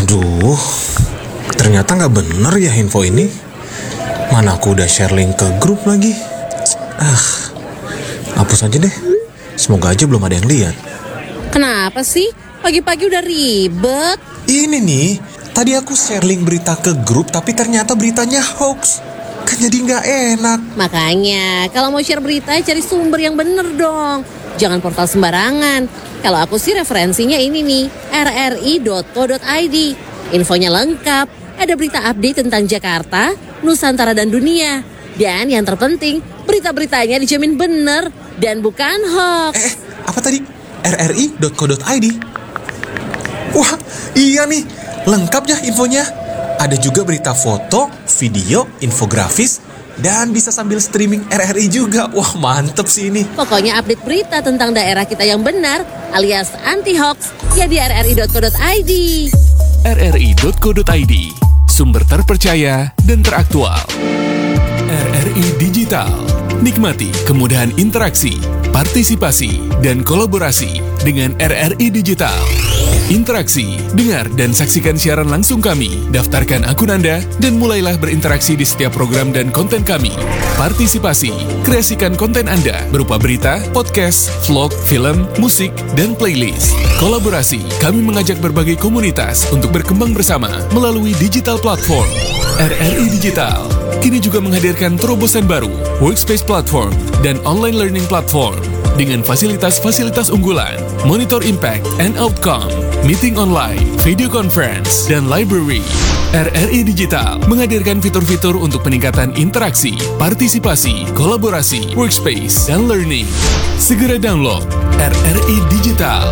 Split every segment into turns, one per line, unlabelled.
Aduh, ternyata gak bener ya info ini. Mana aku udah share link ke grup lagi. Hapus aja deh. Semoga aja belum ada yang lihat.
Kenapa sih? Pagi-pagi udah ribet.
Ini nih, tadi aku share link berita ke grup, tapi ternyata beritanya hoax. Kan jadi gak enak.
Makanya, kalau mau share berita, cari sumber yang bener dong. Jangan portal sembarangan. Kalau aku sih referensinya ini nih, rri.co.id. Infonya lengkap, ada berita update tentang Jakarta, Nusantara dan dunia. Dan yang terpenting, berita-beritanya dijamin bener dan bukan hoax.
Apa tadi? rri.co.id. Wah, iya nih, lengkap ya infonya. Ada juga berita foto, video, infografis, dan bisa sambil streaming RRI juga. Wah, mantep sih ini.
Pokoknya update berita tentang daerah kita yang benar alias anti-hoax ya di rri.co.id.
rri.co.id, sumber terpercaya dan teraktual. RRI Digital, nikmati kemudahan interaksi, partisipasi, dan kolaborasi dengan RRI Digital. Interaksi, dengar dan saksikan siaran langsung kami, daftarkan akun Anda, dan mulailah berinteraksi di setiap program dan konten kami. Partisipasi, kreasikan konten Anda berupa berita, podcast, vlog, film, musik, dan playlist. Kolaborasi, kami mengajak berbagai komunitas untuk berkembang bersama melalui digital platform. RRI Digital kini juga menghadirkan terobosan baru, workspace platform, dan online learning platform dengan fasilitas-fasilitas unggulan, monitor impact and outcome, meeting online, video conference, dan library. RRI Digital menghadirkan fitur-fitur untuk peningkatan interaksi, partisipasi, kolaborasi, workspace, dan learning. Segera download RRI Digital.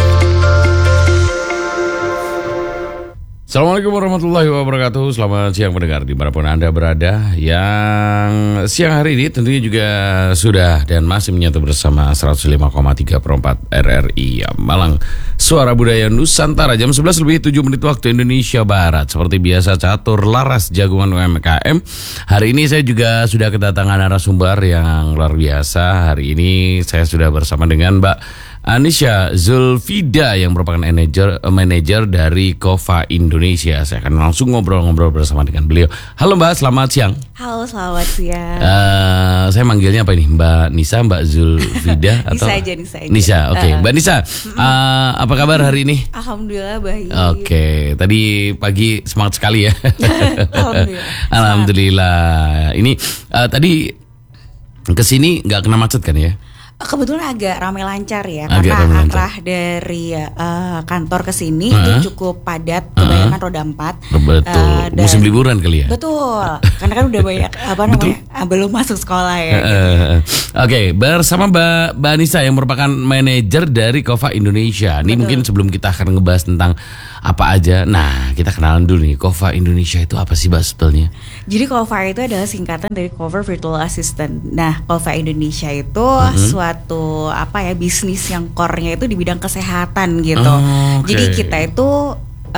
Assalamualaikum warahmatullahi wabarakatuh. Selamat siang pendengar dimanapun Anda berada. Yang siang hari ini tentunya juga sudah dan masih menyatu bersama 105,3 per 4 RRI Malang, Suara Budaya Nusantara. Jam 11 lebih 7 menit waktu Indonesia Barat. Seperti biasa, catur laras jagungan UMKM. Hari ini saya juga sudah kedatangan narasumber yang luar biasa. Hari ini saya sudah bersama dengan Mbak Anisha Zulfida yang merupakan manajer dari Kova Indonesia. Saya akan langsung ngobrol-ngobrol bersama dengan beliau. Halo Mbak, selamat siang.
Halo, selamat siang.
Saya manggilnya apa ini? Mbak Nisa, Mbak Zulfida atau
Nisa aja.
Nisa, oke. Mbak Nisa, apa kabar hari ini?
Alhamdulillah baik.
Oke, tadi pagi semangat sekali ya.
Alhamdulillah.
Alhamdulillah. Ini tadi kesini nggak kena macet kan ya?
Kebetulan agak ramai lancar ya,
Agak
karena arah dari kantor ke sini itu cukup padat, kebanyakan roda 4.
Betul. Musim liburan kali ya?
Betul, karena kan udah banyak belum masuk sekolah ya.
Oke, bersama Mbak Anissa yang merupakan manajer dari Kova Indonesia. Ini mungkin sebelum kita akan ngebahas tentang apa aja, nah kita kenalan dulu nih, Kova Indonesia itu apa sih Mbak sebetulnya?
Jadi Kova itu adalah singkatan dari Cover Virtual Assistant. Nah, Kova Indonesia itu suatu bisnis yang core-nya itu di bidang kesehatan gitu. Jadi kita itu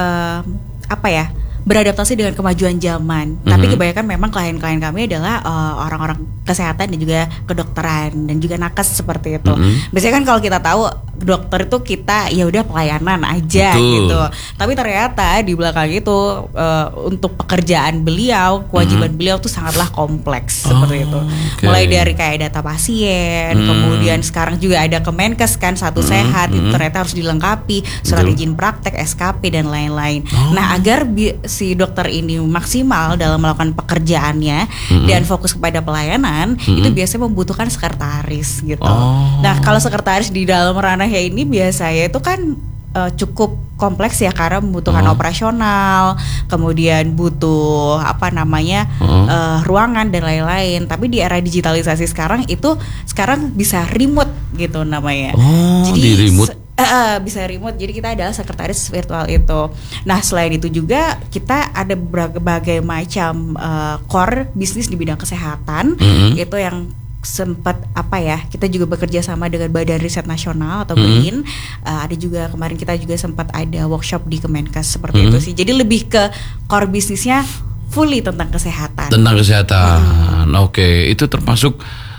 beradaptasi dengan kemajuan zaman. Tapi kebanyakan memang klien-klien kami adalah orang-orang kesehatan dan juga kedokteran dan juga nakes seperti itu. Biasanya kan kalau kita tahu dokter itu kita ya udah pelayanan aja gitu. Tapi ternyata di belakang itu untuk pekerjaan beliau, kewajiban beliau tuh sangatlah kompleks seperti itu. Mulai dari kayak data pasien, kemudian sekarang juga ada Kemenkes kan, Satu Sehat itu ternyata harus dilengkapi, surat izin praktek, SKP dan lain-lain. Nah, agar si dokter ini maksimal dalam melakukan pekerjaannya dan fokus kepada pelayanan, itu biasanya membutuhkan sekretaris gitu. Nah, kalau sekretaris di dalam ranah ini biasanya itu kan cukup kompleks ya, karena membutuhkan operasional, kemudian butuh ruangan dan lain-lain. Tapi di era digitalisasi sekarang bisa remote gitu namanya. Jadi
di remote.
Bisa remote, jadi kita adalah sekretaris virtual itu. Nah, selain itu juga kita ada berbagai macam core bisnis di bidang kesehatan, itu yang sempat kita juga bekerja sama dengan Badan Riset Nasional atau BRIN. Ada juga kemarin kita juga sempat ada workshop di Kemenkes seperti itu sih. Jadi lebih ke core bisnisnya fully tentang kesehatan.
Tentang kesehatan. Oke, itu termasuk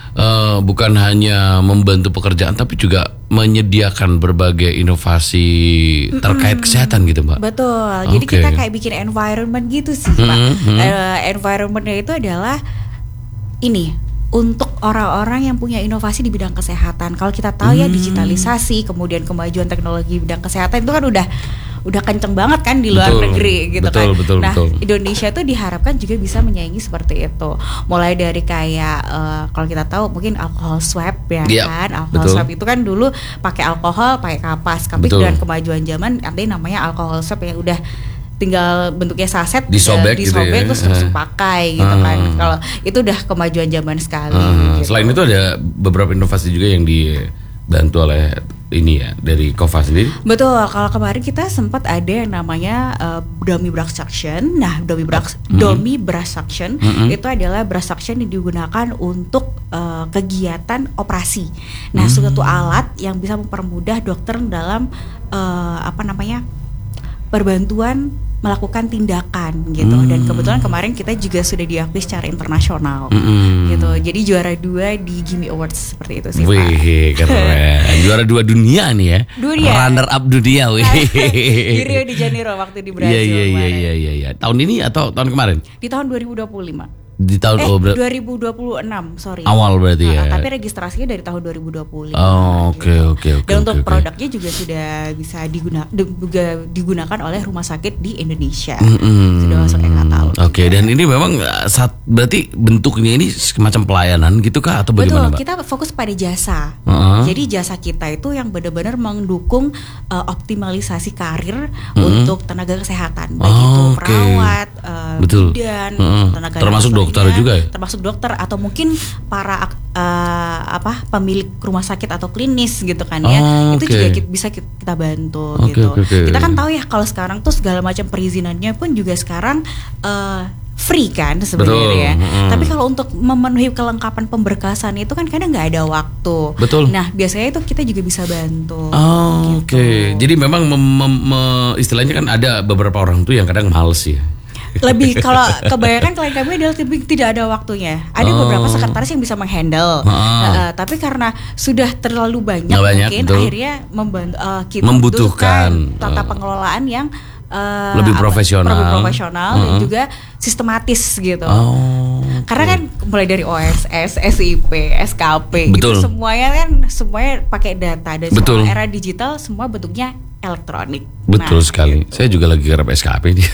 bukan hanya membantu pekerjaan tapi juga menyediakan berbagai inovasi terkait kesehatan gitu, Mbak.
Betul. Jadi
Oke.
kita kayak bikin environment gitu sih, Pak. Environmentnya itu adalah ini untuk orang-orang yang punya inovasi di bidang kesehatan. Kalau kita tahu ya digitalisasi, kemudian kemajuan teknologi bidang kesehatan itu kan udah kenceng banget kan di luar
Betul,
negeri gitu
betul,
kan.
betul,
Nah,
betul.
Indonesia tuh diharapkan juga bisa menyaingi seperti itu. Mulai dari kayak kalau kita tahu mungkin alkohol swab ya
Iya,
kan. Alkohol
betul.
swab itu kan dulu pakai alkohol, pakai kapas. Tapi
Betul.
dengan kemajuan zaman ada yang namanya alkohol swab yang udah tinggal bentuknya saset,
Disobek gitu ya.
terus langsung pakai gitu kan. Kalau itu udah kemajuan zaman sekali. gitu.
Selain itu ada beberapa inovasi juga yang dibantu oleh ini ya dari Kova sendiri.
Betul, kalau kemarin kita sempat ada yang namanya dummy brush suction. Nah, dummy brush suction itu adalah brush suction yang digunakan untuk kegiatan operasi. Nah, suatu alat yang bisa mempermudah dokter dalam perbantuan melakukan tindakan gitu. Dan kebetulan kemarin kita juga sudah diakui secara internasional gitu. Jadi juara 2 di Gimme Awards seperti itu sih, Pak.
Wih, keren. Juara 2 dunia nih ya.
Dunia.
Runner up dunia, wih.
Di Rio de Janeiro waktu di Brazil. kemarin.
Iya. Tahun ini atau tahun kemarin?
Di tahun 2025.
Di tahun
2026, sorry.
awal berarti ya.
Tapi registrasinya dari tahun 2025.
Oh, oke,
gitu.
oke.
Dan untuk
oke.
produknya juga sudah bisa digunakan oleh rumah sakit di Indonesia. Sudah masuk e-katalog.
Oke, dan ini memang berarti bentuknya ini semacam pelayanan gitu kah atau
Betul,
bagaimana, Mbak?
kita fokus pada jasa.
Heeh.
Jadi jasa kita itu yang benar-benar mendukung optimalisasi karir untuk tenaga kesehatan, baik itu
oke.
perawat,
Betul.
bidan, tenaga
Termasuk
lainnya,
dokter juga ya?
termasuk dokter atau mungkin para pemilik rumah sakit atau klinis gitu kan ya.
Oh,
Itu
oke.
juga bisa kita bantu
Oke,
gitu.
oke.
Kita kan tahu ya kalau sekarang tuh segala macam perizinannya pun juga sekarang free kan sebenarnya. Tapi kalau untuk memenuhi kelengkapan pemberkasan itu kan kadang nggak ada waktu.
Betul.
Nah, biasanya itu kita juga bisa bantu.
Oh,
gitu.
oke. Jadi memang istilahnya kan ada beberapa orang tuh yang kadang males ya.
Lebih kalau kebanyakan klien kami adalah tidak ada waktunya. Ada beberapa sekretaris yang bisa menghandle. Tapi karena sudah terlalu banyak,
Nggak banyak,
mungkin
betul.
akhirnya kita
Membutuhkan,
tata pengelolaan yang
lebih profesional.
lebih profesional dan juga sistematis gitu.
Oh.
Karena kan mulai dari OSS, SIP, SKP
Betul.
itu semuanya pakai data dan
Betul.
sekarang era digital semua bentuknya elektronik.
Betul
Nah,
sekali.
gitu.
Saya juga lagi garap SKP nih.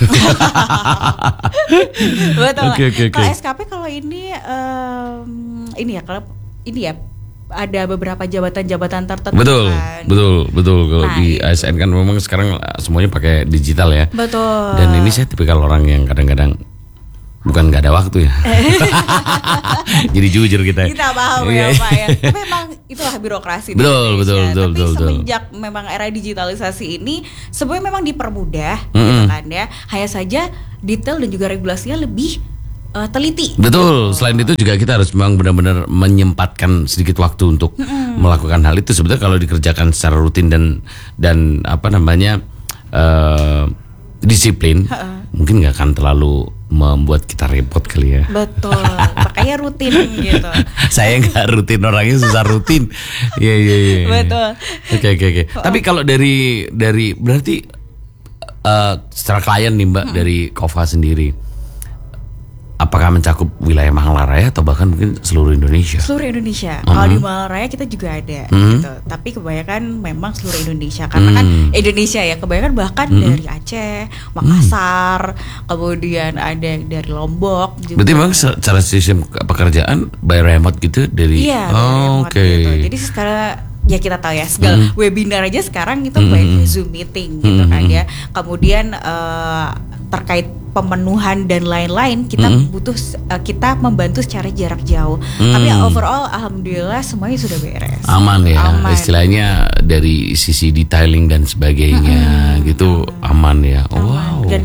Betul.
Oke.
Kalau SKP kalau ini kalau ini ya ada beberapa jabatan-jabatan tertentu
Betul.
kan.
Betul. Kalau
Nah,
di ASN kan memang sekarang semuanya pakai digital ya.
Betul.
Dan ini saya tipikal orang yang kadang-kadang bukan nggak ada waktu ya. Jadi jujur kita.
Kita paham ya
Iya.
Pak ya. Tapi memang itulah birokrasi di
Betul,
Indonesia.
betul.
Tapi semenjak memang era digitalisasi ini sebenarnya memang dipermudah gitu kan ya. Hanya saja detail dan juga regulasinya lebih teliti.
Betul. Selain itu juga kita harus memang benar-benar menyempatkan sedikit waktu untuk melakukan hal itu. Sebetulnya kalau dikerjakan secara rutin dan apa namanya disiplin, mungkin nggak akan terlalu membuat kita repot kali ya.
Betul. Makanya rutin gitu.
Saya nggak rutin, orangnya susah rutin. Iya.
Betul.
Oke. Tapi kalau dari berarti secara klien nih Mbak dari Kova sendiri, apakah mencakup wilayah Malang atau bahkan mungkin seluruh Indonesia?
Seluruh Indonesia. Kalau di Malang kita juga ada gitu. Tapi kebanyakan memang seluruh Indonesia karena kan Indonesia ya kebanyakan bahkan dari Aceh, Makassar, kemudian ada dari Lombok juga.
Berarti memang secara sistem pekerjaan bayar hemat gitu dari.
Iya,
Oh,
oke.
oke.
Gitu. Jadi sekarang ya kita tahu ya segala webinar aja sekarang itu banyak Zoom meeting gitu kan ya. Kemudian terkait pemenuhan dan lain-lain kita kita membantu secara jarak jauh. Tapi overall alhamdulillah semuanya sudah beres.
Aman ya,
Aman.
istilahnya dari sisi detailing dan sebagainya gitu aman ya.
Aman.
Wow.
Dan kita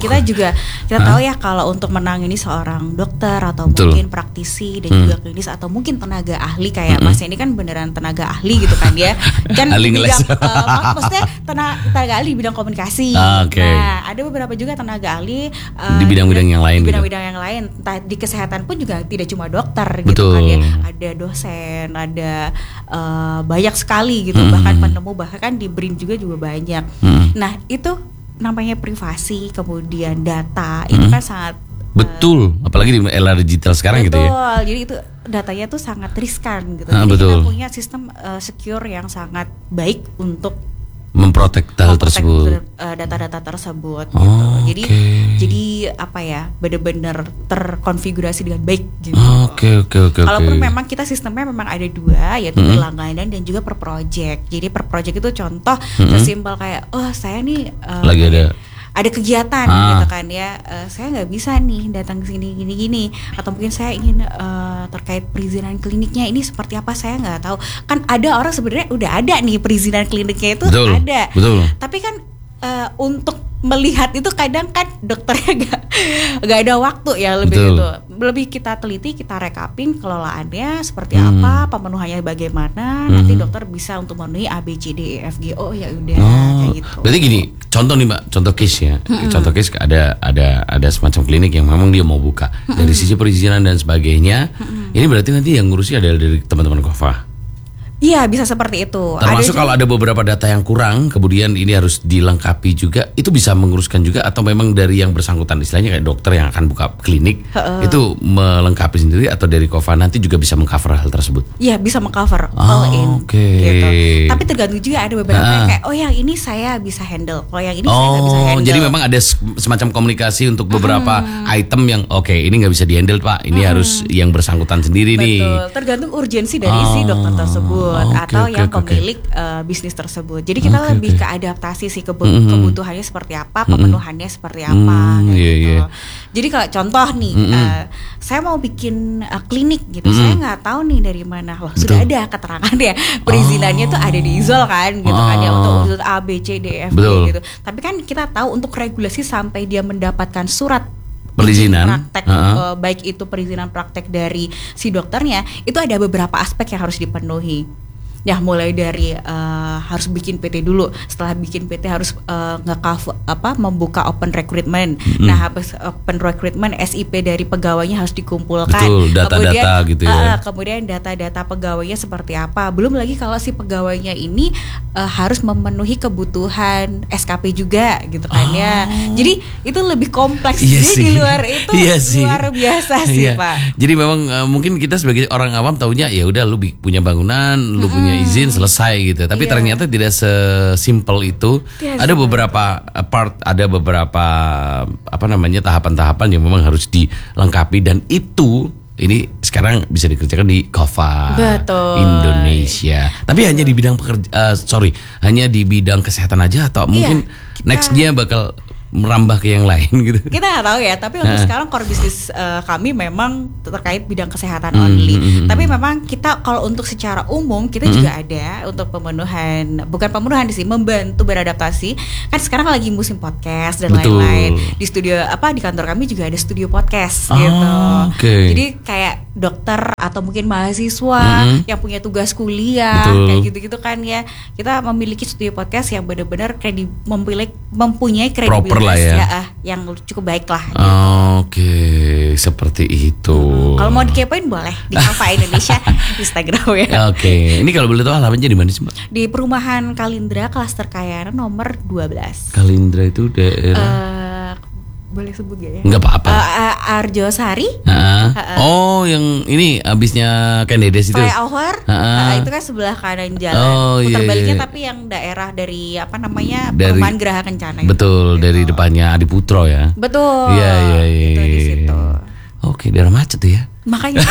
kita juga tahu ya kalau untuk menangani seorang dokter atau
Betul.
mungkin praktisi dan juga klinis atau mungkin tenaga ahli kayak Mas ini kan beneran tenaga ahli gitu kan ya. Kan
Ahli
di bidang
ngeles.
maksudnya tenaga ahli di bidang komunikasi.
Oke.
Nah, ada beberapa juga tenaga ahli
Di bidang-bidang yang lain
Di
gitu.
bidang-bidang yang lain. Entah di kesehatan pun juga tidak cuma dokter gitu
Betul.
kan ya. Ada dosen, ada banyak sekali gitu. Bahkan penemu bahkan di BRIN juga banyak. Nah, itu namanya privasi, kemudian data itu kan sangat
Betul, apalagi di era digital sekarang gitu ya.
betul. Jadi itu datanya tuh sangat riskan gitu.
Ah,
Jadi
betul.
kita punya sistem secure yang sangat baik untuk
Memprotek hal tersebut.
data-data tersebut
Oh,
gitu.
oke.
Jadi apa ya, benar-benar terkonfigurasi dengan baik gitu.
Oke.
Kalaupun memang kita sistemnya memang ada dua, yaitu berlangganan dan juga per project. Jadi per project itu contoh sesimpel kayak, oh saya nih
Lagi ada
kegiatan gitu kan ya, saya nggak bisa nih datang ke sini gini, atau mungkin saya ingin terkait perizinan kliniknya ini seperti apa saya nggak tahu. Kan ada orang sebenarnya udah ada nih perizinan kliniknya itu
Betul,
ada,
betul.
tapi kan untuk melihat itu kadang kan dokternya nggak ada waktu ya,
Betul.
lebih kita teliti, kita rekapin kelolaannya seperti apa, pemenuhannya bagaimana, nanti dokter bisa untuk memenuhi A B C D E F G, oh ya udah kayak gitu.
Berarti gini, contoh nih Mbak, contoh case ya. Contoh case ada semacam klinik yang memang dia mau buka. Dari sisi perizinan dan sebagainya. Ini berarti nanti yang ngurusi adalah dari teman-teman Kofa.
Iya, bisa seperti itu.
Termasuk
juga-
kalau ada beberapa data yang kurang, kemudian ini harus dilengkapi juga, itu bisa menguruskan juga, atau memang dari yang bersangkutan, istilahnya kayak dokter yang akan buka klinik, itu melengkapi sendiri, atau dari Kofa nanti juga bisa mengcover hal tersebut.
Iya, bisa mengcover all in
oke.
gitu. Tapi tergantung juga, ada beberapa yang kayak oh yang ini saya bisa handle, kalau yang ini saya nggak bisa handle.
Jadi memang ada semacam komunikasi untuk beberapa item yang oke, ini nggak bisa dihandle Pak, ini harus yang bersangkutan sendiri nih.
Betul, tergantung urgensi dari si dokter tersebut atau
oke,
yang
oke.
pemilik bisnis tersebut. Jadi kita
Oke,
lebih
oke.
ke adaptasi sih kebutuhannya seperti apa, pemenuhannya seperti apa. Kayak
iya,
gitu.
iya.
Jadi kalau contoh nih, saya mau bikin klinik gitu, saya nggak tahu nih dari mana. Loh, sudah ada keterangannya, perizinannya tuh ada di ISOL kan, gitu kan ya, untuk A B C D E F G
Betul.
gitu. Tapi kan kita tahu untuk regulasi sampai dia mendapatkan surat
Perizinan.
praktek, baik itu perizinan praktek dari si dokternya, itu ada beberapa aspek yang harus dipenuhi. Ya, mulai dari harus bikin PT dulu. Setelah bikin PT harus membuka open recruitment. Nah, habis open recruitment, SIP dari pegawainya harus dikumpulkan.
Betul, data-data gitu ya.
Kemudian data-data pegawainya seperti apa. Belum lagi kalau si pegawainya ini harus memenuhi kebutuhan SKP juga gitu kan ya. Jadi itu lebih kompleks.
Iya
Jadi
sih.
di luar itu
Iya sih.
luar biasa sih,
Iya.
Pak.
Jadi memang mungkin kita sebagai orang awam taunya ya udah lu punya bangunan, lu punya izin, selesai gitu. Tapi
Iya.
ternyata tidak sesimpel itu.
Tidak
Ada beberapa part, ada beberapa tahapan-tahapan yang memang harus dilengkapi, dan itu ini sekarang bisa dikerjakan di Kofa
Betul.
Indonesia. Tapi hanya di bidang hanya di bidang kesehatan aja, atau mungkin nextnya bakal merambah ke yang lain gitu.
Kita nggak tahu ya, tapi untuk sekarang core bisnis kami memang terkait bidang kesehatan only. Tapi memang kita kalau untuk secara umum kita juga ada untuk bukan pemenuhan sih, membantu beradaptasi. Kan sekarang lagi musim podcast dan
Betul.
lain-lain. Di studio di kantor kami juga ada studio podcast gitu.
Oke.
Jadi kayak dokter atau mungkin mahasiswa yang punya tugas kuliah
Betul.
kayak gitu-gitu kan ya. Kita memiliki studio podcast yang benar-benar mempunyai kredibilitas
Proper lah ya.
yang cukup baik lah.
Oke, seperti itu.
Kalau mau dikepoin boleh di Kofa Indonesia Instagram ya.
Oke, ini kalau boleh tahu alamatnya di mana sih Mbak?
Di perumahan Kalindra Klaster Kayaran nomor 12.
Kalindra itu daerah.
Boleh sebut gak ya?
Enggak apa-apa.
Arjosari.
Oh, yang ini abisnya Kendedes itu.
Flyover. Itu kan sebelah kanan jalan.
Oh,
Putar
iya,
baliknya
iya.
tapi yang daerah dari
Dari-
perumahan Geraha Kencana. itu.
Betul, dari depannya Adiputro ya.
Betul.
Iya.
Itu di situ.
Oke, daerah macet tuh ya.
Makanya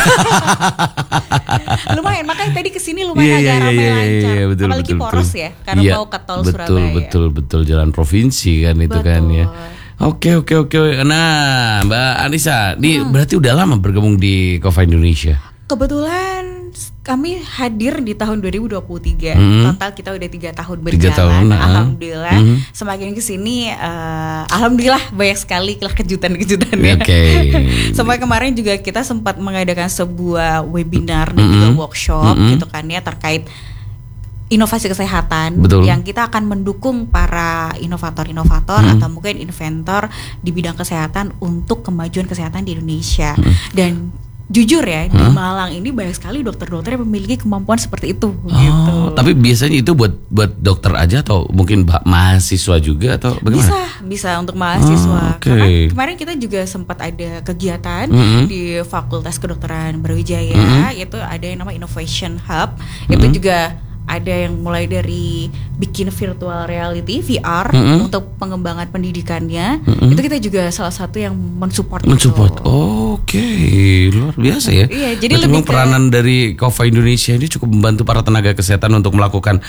lumayan, makanya tadi kesini lumayan agak ramai lancar.
betul,
apalagi
betul,
poros
betul.
ya, karena
Iya,
mau ke tol
betul,
Surabaya.
Betul, jalan provinsi kan itu
Betul.
kan ya. Oke. Nah, Mbak Anissa, ini berarti udah lama bergabung di Kofa Indonesia.
Kebetulan Kami hadir di tahun 2023. Total kita udah 3 tahun
3
berjalan.
tahun,
Alhamdulillah. Semakin kesini, alhamdulillah banyak sekali kejutan-kejutannya.
Oke.
Sampai kemarin juga kita sempat mengadakan sebuah webinar dan juga workshop gitu kan ya, terkait inovasi kesehatan.
Betul.
Yang kita akan mendukung para inovator-inovator atau mungkin inventor di bidang kesehatan untuk kemajuan kesehatan di Indonesia. Dan jujur ya, di Malang ini banyak sekali dokter-dokter yang memiliki kemampuan seperti itu. Gitu.
Tapi biasanya itu buat dokter aja atau mungkin mahasiswa juga atau bagaimana?
Bisa untuk mahasiswa.
Oke.
Karena kemarin kita juga sempat ada kegiatan di Fakultas Kedokteran Brawijaya, yaitu ada yang namanya Innovation Hub. Itu juga ada yang mulai dari bikin virtual reality (VR) untuk pengembangan pendidikannya. Itu kita juga salah satu yang mensupport.
Oke, luar biasa ya.
Iya, jadi
berarti
lebih
peranan dari Kova Indonesia ini cukup membantu para tenaga kesehatan untuk melakukan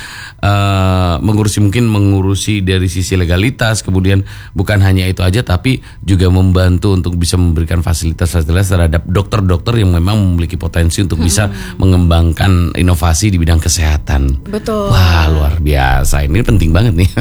mengurusi dari sisi legalitas, kemudian bukan hanya itu aja tapi juga membantu untuk bisa memberikan fasilitas-fasilitas terhadap dokter-dokter yang memang memiliki potensi untuk bisa mengembangkan inovasi di bidang kesehatan.
Betul.
Wah, luar biasa. Ini penting banget nih.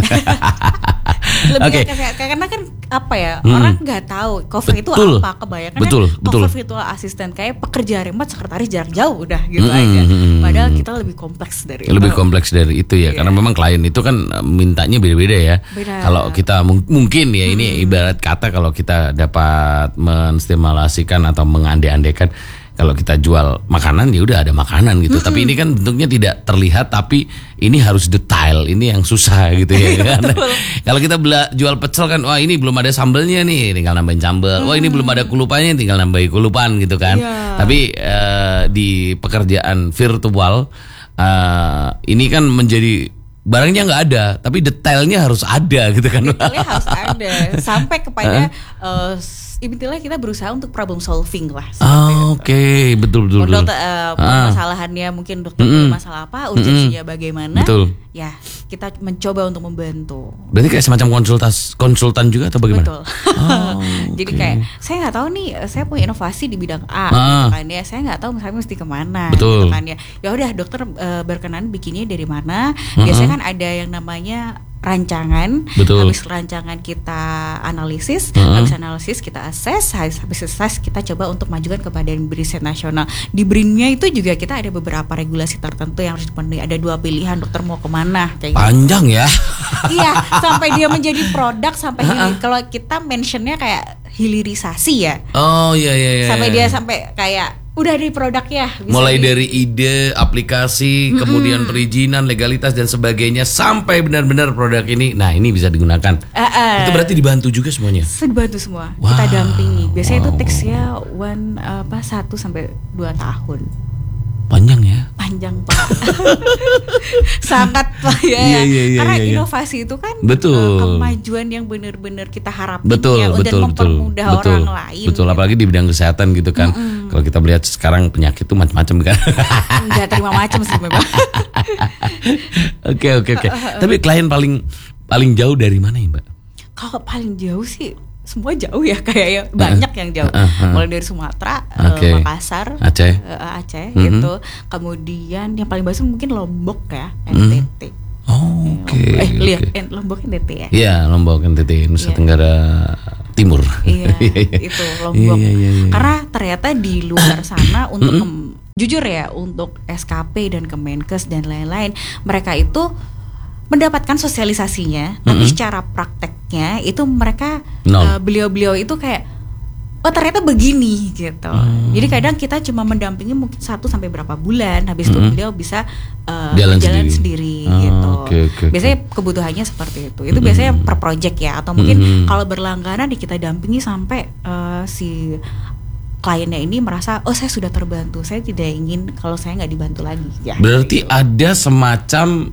Lebih karena kan apa ya, orang nggak tahu cover itu apa, kebanyakan cover virtual assistant kayak pekerja remote, sekretaris jarak jauh udah gitu aja. Padahal kita lebih kompleks dari
itu ya, karena memang klien itu kan mintanya beda-beda ya. Kalau kita mungkin ya ini ibarat kata kalau kita dapat menstimulasikan atau mengandai-andaikan kalau kita jual makanan ya udah ada makanan gitu. Tapi ini kan bentuknya tidak terlihat, tapi ini harus detail. Ini yang susah gitu ya kan. Kalau kita jual pecel kan, wah ini belum ada sambelnya nih, tinggal nambahin sambel. Wah ini belum ada kulupannya, tinggal nambahin kulupan gitu kan. Tapi di pekerjaan virtual ini kan menjadi barangnya nggak ada, tapi detailnya harus ada gitu kan.
Detailnya harus ada sampai kepada intinya kita berusaha untuk problem solving lah.
Oke, betul.
Permasalahannya mungkin dokter punya masalah apa, urgensinya bagaimana?
Betul.
Ya, kita mencoba untuk membantu.
Berarti kayak semacam konsultan juga atau bagaimana?
Betul. Jadi kayak saya nggak tahu nih, saya punya inovasi di bidang A, gitu kan ya. Saya nggak tahu saya mesti kemana, gitu kan ya. Ya udah dokter berkenan bikinnya dari mana? Biasanya kan ada yang namanya rancangan.
Betul.
Habis rancangan kita analisis, habis analisis kita assess, habis assess kita coba untuk majukan ke Badan Riset Nasional. Di BRIN-nya itu juga kita ada beberapa regulasi tertentu yang harus dipenuhi. Ada 2 pilihan dokter mau kemana kayak
panjang
gitu.
Ya.
Iya, sampai dia menjadi produk, sampai kalau kita mentionnya kayak hilirisasi ya.
Oh iya.
Sampai dia sampai kayak udah di produk ya.
Mulai dari ide, aplikasi, kemudian perizinan, legalitas dan sebagainya sampai benar-benar produk ini. Nah, ini bisa digunakan. Itu berarti dibantu juga semuanya.
Dibantu semua. Wow. Kita dampingi. Biasanya itu teksnya 1 sampai 2 tahun.
Panjang ya?
Panjang Pak. Sangat Pak ya. Karena inovasi itu kan kemajuan yang benar-benar kita harapkan dan mempermudah orang lain.
Betul, apalagi di bidang kesehatan gitu kan. Kalau kita melihat sekarang penyakit itu macam-macam kan.
Enggak terima macam sih memang.
Oke. Tapi klien paling jauh dari mana ya, Mbak?
Kalau paling jauh sih semua jauh ya, kayaknya banyak yang jauh. Mulai dari Sumatera, Makassar, Aceh gitu. Kemudian yang paling besar mungkin Lombok ya, NTT. Lombok NTT ya.
Iya, Lombok NTT, Nusa Tenggara Timur.
Iya, itu Lombok. Karena ternyata di luar sana untuk jujur ya, untuk SKP dan Kemenkes dan lain-lain, mereka itu mendapatkan sosialisasinya, tapi secara prakteknya itu mereka beliau-beliau itu kayak ternyata begini gitu. Jadi kadang kita cuma mendampingi mungkin 1 sampai berapa bulan, habis itu beliau bisa jalan sendiri gitu. Biasanya kebutuhannya seperti itu. Itu biasanya per project ya, atau mungkin kalau berlangganan kita dampingi sampai si kliennya ini merasa saya sudah terbantu, saya tidak ingin kalau saya nggak dibantu lagi ya.
Berarti ada semacam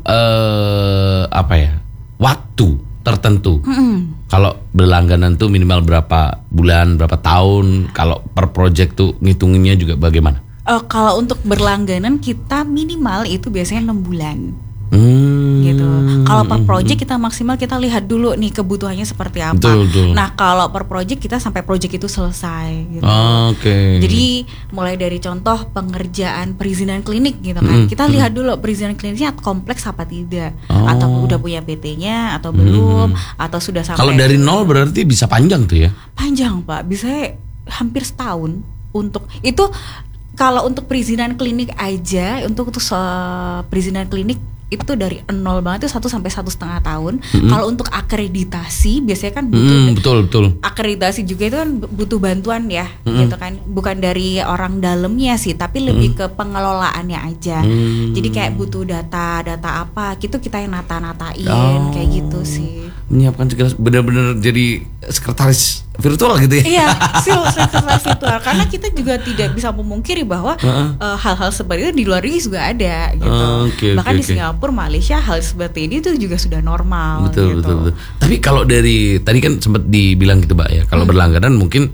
waktu tertentu. Kalau berlangganan tuh minimal berapa bulan, berapa tahun. Kalau per project tuh ngitunginnya juga bagaimana?
Kalau untuk berlangganan kita minimal itu biasanya 6 bulan. gitu. Kalau per project kita maksimal kita lihat dulu nih kebutuhannya seperti apa.
Betul.
Nah kalau per project kita sampai project itu selesai gitu.
Oke.
Jadi mulai dari contoh pengerjaan perizinan klinik gitu kan, kita lihat dulu perizinan kliniknya kompleks apa tidak, atau udah punya PT-nya atau belum, atau sudah sampai.
Kalau dari nol berarti bisa panjang tuh ya?
Panjang Pak, bisa hampir setahun untuk itu. Kalau untuk perizinan klinik aja, untuk perizinan klinik itu dari nol banget itu 1 sampai 1,5 tahun. Kalau untuk akreditasi biasanya kan butuh
betul.
akreditasi juga itu kan butuh bantuan ya, gitu kan. Bukan dari orang dalamnya sih, tapi lebih ke pengelolaannya aja. Jadi kayak butuh data apa, gitu kita yang nata-natain kayak gitu sih.
Menyiapkan segala, benar-benar jadi sekretaris virtual gitu ya?
Iya, sekretaris virtual. Karena kita juga tidak bisa memungkiri bahwa hal-hal seperti itu di luar negeri juga ada gitu. Bahkan di Singapura, Malaysia hal seperti ini tuh juga sudah normal.
Betul.
gitu.
Tapi kalau dari tadi kan sempat dibilang gitu Mbak ya, kalau berlangganan mungkin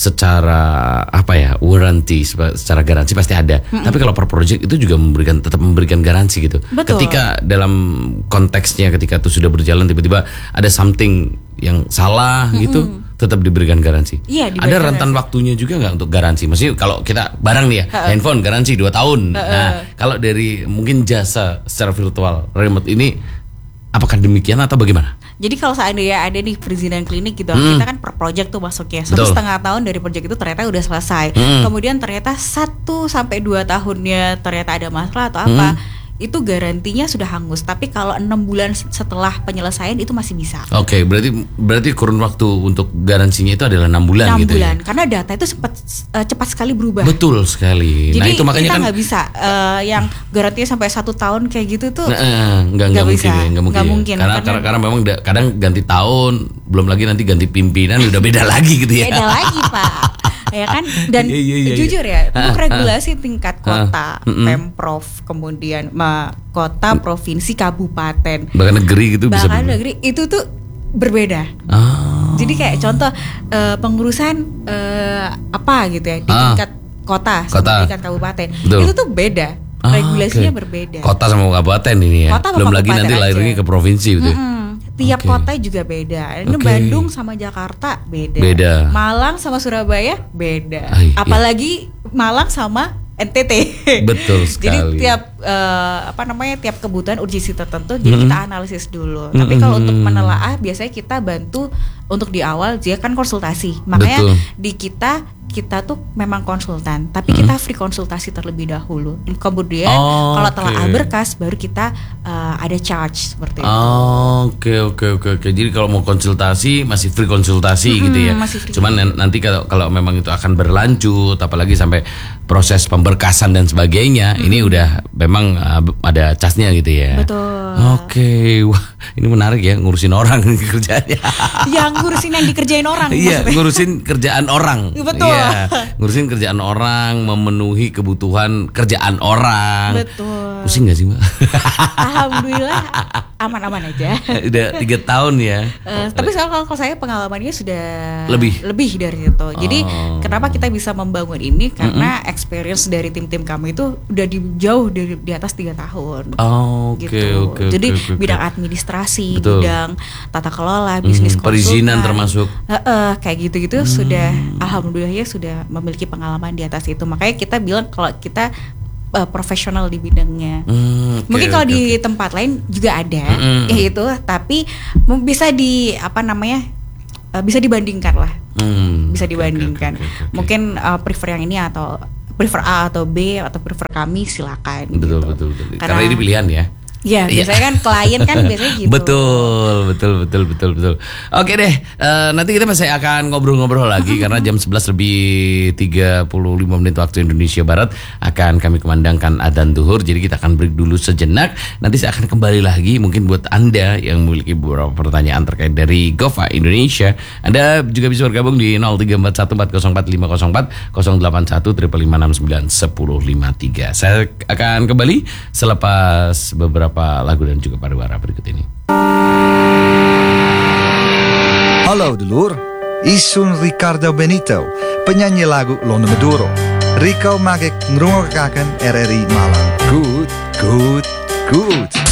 secara warranty, secara garansi pasti ada. Tapi kalau per project itu juga tetap memberikan garansi gitu.
Betul.
Ketika dalam konteksnya ketika itu sudah berjalan tiba-tiba ada something yang salah gitu, tetap diberikan garansi.
Iya,
ada rentan waktunya juga nggak untuk garansi? Maksudnya kalau kita barang nih ya, handphone garansi 2 tahun. Nah, kalau dari mungkin jasa secara virtual remote ini, apakah demikian atau bagaimana?
Jadi kalau seandainya ada nih perizinan klinik gitu, kita kan per project tuh masuknya 1,5 tahun dari project itu ternyata udah selesai. Kemudian ternyata 1 sampai 2 tahunnya ternyata ada masalah atau apa, itu garantinya sudah hangus. Tapi kalau 6 bulan setelah penyelesaian itu masih bisa.
Oke, berarti kurun waktu untuk garansinya itu adalah 6 bulan
6
gitu
bulan,
ya?
karena data itu cepat sekali berubah.
Betul sekali.
Jadi
nah itu makanya
kita
kan
nggak bisa yang garantinya sampai 1 tahun kayak gitu tuh.
Nggak
bisa.
mungkin.
Nggak mungkin.
Karena memang kadang ganti tahun, belum lagi nanti ganti pimpinan udah beda lagi gitu ya.
Beda lagi Pak. Ya kan, dan jujur ya, untuk regulasi tingkat kota, pemprov, kemudian kota, provinsi, kabupaten,
bahkan negeri gitu bisa.
Bahkan negeri itu tuh berbeda. Jadi kayak contoh pengurusan apa gitu ya di tingkat kota sama tingkat kabupaten.
Betul.
Itu tuh beda. Regulasinya berbeda.
Kota sama kabupaten ini ya.
Kota sama
belum lagi
kabupaten
nanti lahirnya ke provinsi gitu.
Tiap kota juga beda. Ini Bandung sama Jakarta beda. Malang sama Surabaya beda. Apalagi Malang sama NTT.
Betul sekali.
Jadi tiap tiap kebutuhan urgensi tertentu jadi kita analisis dulu. Tapi kalau untuk menelaah biasanya kita bantu untuk di awal dia kan konsultasi. Makanya di kita tuh memang konsultan, tapi kita free konsultasi terlebih dahulu. Kemudian kalau telah berkas baru kita ada charge seperti itu.
Oke. Jadi kalau mau konsultasi masih free konsultasi gitu ya. Cuman nanti kalau memang itu akan berlanjut, apalagi sampai proses pemberkasan dan sebagainya, ini udah memang ada charge-nya gitu ya.
Betul.
Oke, wah ini menarik ya, ngurusin orang kerjaannya.
Yang ngurusin yang dikerjain orang.
Iya, ngurusin kerjaan orang.
Betul.
Iya, ngurusin kerjaan orang, memenuhi kebutuhan kerjaan orang.
Betul.
Pusing gak sih Mbak?
Alhamdulillah aman-aman aja.
Udah 3 tahun ya.
Tapi sekarang kalau saya pengalamannya sudah
lebih
dari itu. Jadi kenapa kita bisa membangun ini? Karena experience dari tim-tim kami itu udah jauh di atas 3 tahun. Gitu. Jadi bidang administrasi, bidang tata kelola, bisnis konsultan,
perizinan termasuk.
Kayak gitu-gitu sudah alhamdulillah ya sudah memiliki pengalaman di atas itu. Makanya kita bilang kalau kita profesional di bidangnya. Mungkin kalau di tempat lain juga ada itu, tapi bisa bisa dibandingkan lah. Bisa dibandingkan. Mungkin prefer yang ini atau prefer A atau B atau prefer kami silakan.
Betul. Karena ini pilihan ya.
Ya, biasanya kan klien kan biasanya gitu.
Betul. Oke deh, nanti kita masih akan ngobrol-ngobrol lagi karena jam 11:35 waktu Indonesia Barat akan kami kumandangkan adzan zuhur. Jadi kita akan break dulu sejenak. Nanti saya akan kembali lagi mungkin buat Anda yang memiliki beberapa pertanyaan terkait dari Gova Indonesia. Anda juga bisa bergabung di 0341404504 081 556910153. Saya akan kembali selepas beberapa lagu dan juga pariwara berikut ini.
Hallo dulur, Isun Ricardo Benito, penyanyi lagu Londo Maduro. Rico maak ik ngrongekaken RRI Malang. Goed.